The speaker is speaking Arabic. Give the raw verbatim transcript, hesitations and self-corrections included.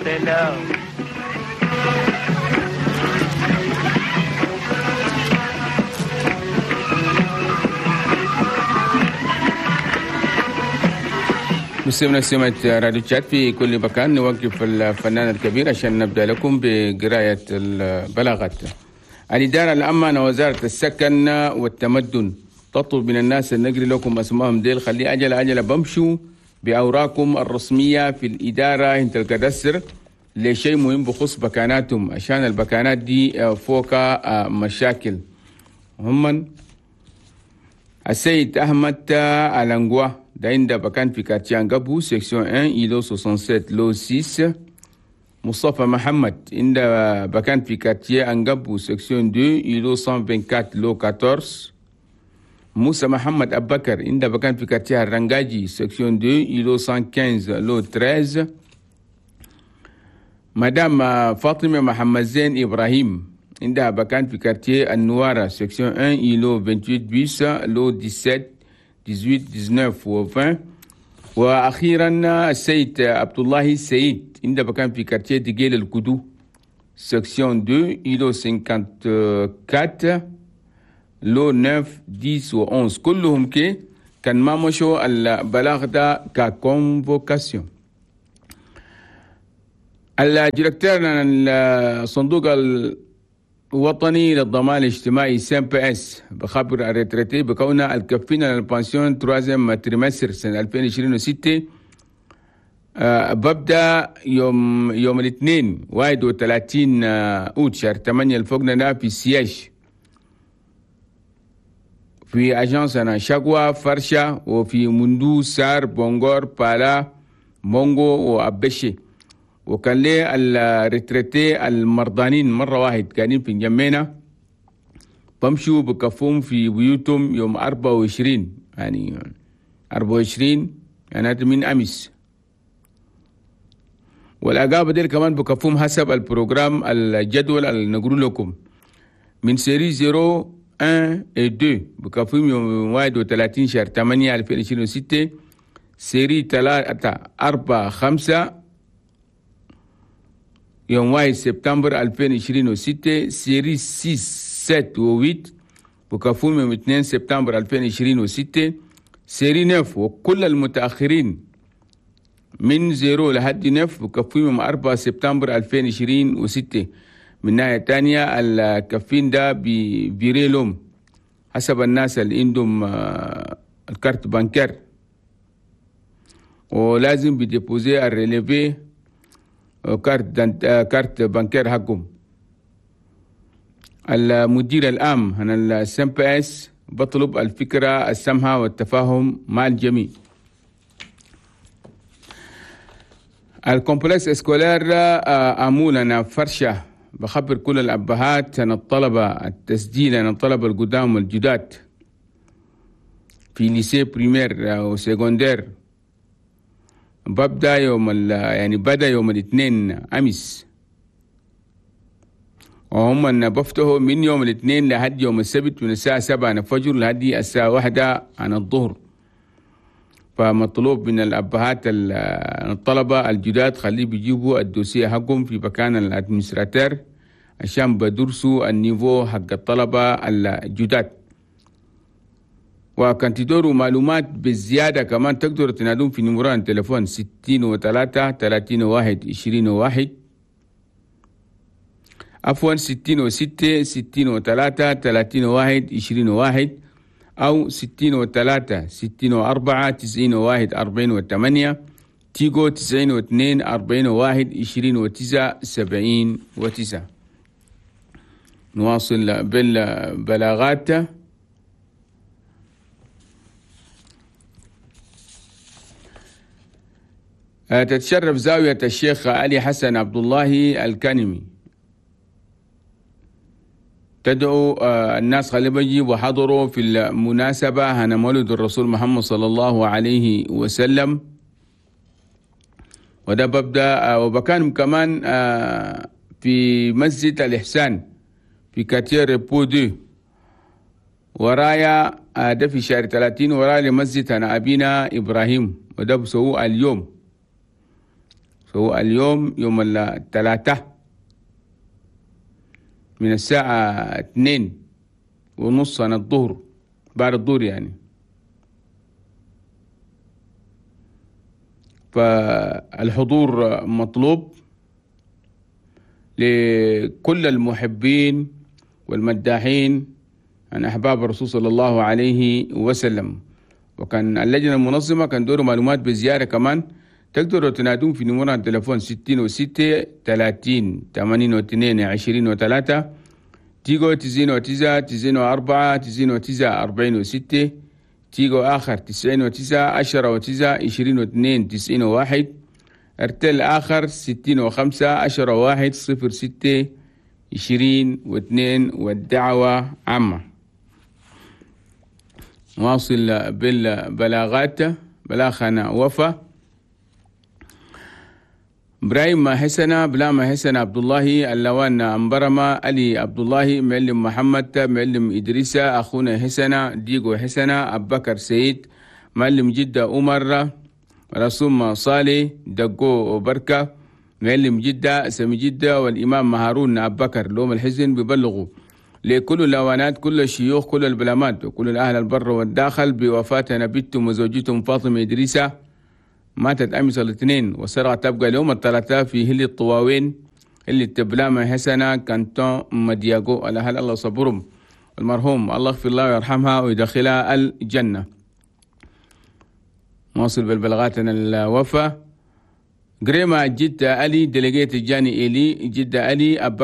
سلام. مستمعينا سمعة راديو تشات في كل مكان، نوقف الفنان الكبير عشان نبدأ لكم بقراية البلاغات. الإدارة العامة ووزارة السكن والتمدن تطلب من الناس أن نقري لكم أسمائهم ديل، خلي أجل أجل بمشوا بأوراقكم الرسمية في الإدارة انت الكدسر لشيء مهم بخصوص بكاناتهم، عشان البكانات دي فوق مشاكل. هم السيد أحمد الانغوا ده عنده بكان في كارتيه انغابو سيكسيون واحد إيلو سبعة لو ستة. مصطفى محمد عنده بكان في كارتيه انغابو سيكسيون اثنين إيلو مئة وأربعة لو أربعة عشر. موسى محمد أبو بكر عنده بكان في كارتيه الرنجاجي سيكسيون اثنين إيلو مئة وخمسة عشر لو ثلاثة عشر. مدام فاطمة محمد زين إبراهيم عندها بكان في كارتيه النوارة سيكسيون واحد إيلو ثمانية وعشرين بيس لو سبعة عشر ثمانية عشر تسعة عشر و عشرين. واخيرا السيد عبد الله السيد عنده بكان في كارتيه ديجيل الكدو سيكسيون اثنين إيلو خمسة وخمسين لو تسعة عشر و واحد عشر. كلهم كي كان ما مشوا البلاغ ده ككونفوكاسيون. الديركتور الصندوق الوطني للضمان الاجتماعي سي ام بي اس بخبر الريتريتي بكون الكفين للبنسيون تروازيم تريمستر سنة ألفين وعشرين وستة أه ببدا يوم يوم الاثنين واحد وثلاثين اوت شهر ثمانية الفوقنا في سياج في اجانسنا شاكوا فرشا وفي مندو سار بونغور بالا مونغو وابشي. وكان لي الريتريتي المرضانين مرة واحد كانين في جمينا بمشوا بكفوم في بيوتهم يوم أربعة وعشرين يعني أربعة وعشرين يعني من أمس. والأقابة دي كمان بكفوم حسب البروغرام الجدول اللي نقول لكم من سيري صفر واحد و اثنين بكفوم يوم واحد وثلاثين شهر ثمانية ألفين وعشرين وستة. سيري ثلاثة أربعة خمسة يوم واحد سبتمبر ألفين وعشرين وستة. سيري ستة سبعة و ثمانية بكفوم يوم اثنين سبتمبر ألفين وعشرين وستة. سيري تسعة وكل المتأخرين من زيرو لحد تسعة بكفوم يوم أربعة سبتمبر ألفين وعشرين وستة. من ناحية تانية الكفين ده بيريلهم حسب الناس اللي عندهم الكارت بانكر، ولازم بيديبوزي الريليفي كارت كارت بانكير حقهم. المدير العام عن السي ام بي اس بطلب الفكرة السمحة والتفاهم مع الجميع. الكومبلكس اسكولير امولنا فرشة بخبر كل الابهات عن الطلبة التسجيل عن الطلبة القدام والجداد في ليسي بريمير وسيكوندير ببدأ يوم يعني بدأ يوم الاثنين أمس، وهم أن بفتحوا من يوم الاثنين لحد يوم السبت من الساعة سبعة الفجر لحد الساعة واحدة عن الظهر. فمطلوب من الأبهات الطلبة الجداد خليه بيجيبوا الدوسية حقهم في مكان الادمنستراتور عشان بدرسوا النيفو حق الطلبة الجداد. وكان تدوروا معلومات بالزيادة كمان تقدروا تنادون في نمران تليفون ستين وثلاثة ثلاثين وواحد عشرين وواحد عفوا ستين وستة ستين وثلاثة ثلاثين وواحد عشرين وواحد أو ستين وثلاثة ستين وأربعة تسعين وواحد أربعين وثمانية تيجو تسعين واثنين أربعين وواحد عشرين وتسعة سبعين وتسعة. نواصل بالبلاغات. تتشرف زاوية الشيخ علي حسن عبد الله الكنمي تدعو الناس خلينا يجوا وحضروا في المناسبة عن مولد الرسول محمد صلى الله عليه وسلم. وده ببدأ وبكان كمان في مسجد الإحسان في كاتير بودو ورايا ده في شهر ثلاثين ورايا لمسجد أنا أبينا إبراهيم وده بسوء اليوم. فهو اليوم يوم الثلاثاء من الساعة اثنين ونص عن الظهر، بعد الظهر يعني. فالحضور مطلوب لكل المحبين والمداحين عن أحباب الرسول صلى الله عليه وسلم. وكان اللجنة المنظمة كان دوروا معلومات بزيادة كمان، تقدروا تنادون في نمرة التليفون ستين وستة ثلاثين ثمانين واثنين عشرين وثلاثة، تيجو تسعين وتسعة تسعين وأربعة تسعين وتسعة أربعين وستة، تيجو آخر تسعين وتسعة عشرة وتسعة عشرين واثنين تسعين وواحد، ارتل آخر ستين وخمسة عشرة واحد صفر ستة عشرين واثنين، والدعوة عامة. واصل بالبلاغات بلاغنا وفا إبراهيم حسنا بلام حسنا عبد الله اللوان أمبرما علي عبد الله معلم محمد معلم إدريس أخونا حسنا ديغو حسنا أبو بكر سيد معلم جدة عمر رسوم صالح دقو بركة معلم جدة سمي جدة والإمام هارون أبو بكر لوم الحزن ببلغوا لكل اللوانات كل الشيوخ كل البلامات وكل الأهل البر والداخل بوفاة نبيتهم وزوجتهم فاطمة إدريسة، ماتت أمس الاثنين وسرعة تبقى اليوم الثلاثاء في هلي الطواوين هلي التبلامة حسنة كانتون مدياغو. الأهل الله صبرهم، المرحوم الله يغفر الله ويرحمها ويدخلها الجنة. واصل بالبلغات الوفاة. قريمة جدة علي دلقيت الجاني إلي جدة علي أبا